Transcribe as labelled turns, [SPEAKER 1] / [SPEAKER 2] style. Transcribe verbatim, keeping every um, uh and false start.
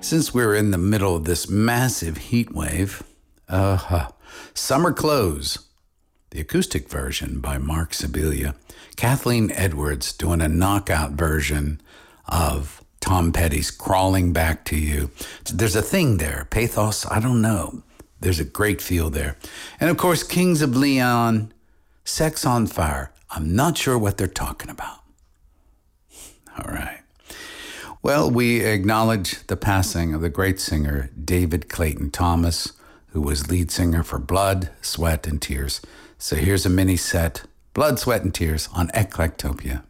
[SPEAKER 1] Since we're in the middle of this massive heat wave, uh, Summer Clothes, the acoustic version by Mark Sibilia, Kathleen Edwards doing a knockout version of Tom Petty's Crawling Back to You. There's a thing there, pathos, I don't know. There's a great feel there. And of course, Kings of Leon, Sex on Fire. I'm not sure what they're talking about. All right. Well, we acknowledge the passing of the great singer David Clayton Thomas, who was lead singer for Blood, Sweat, and Tears. So here's a mini set, Blood, Sweat, and Tears on Eclectopia.